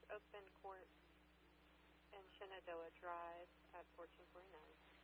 Oak Bend Court and Shenandoah Drive at 1449.